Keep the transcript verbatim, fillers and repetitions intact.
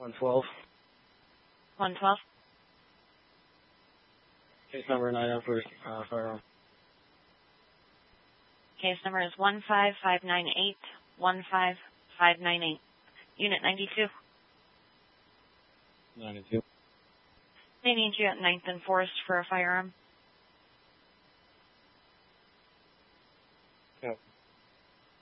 one twelve. one twelve. Case number nine oh for uh, firearm. Case number is one five five nine eight one five five nine eight. Unit ninety-two. ninety-two. They need you at ninth and Forest for a firearm.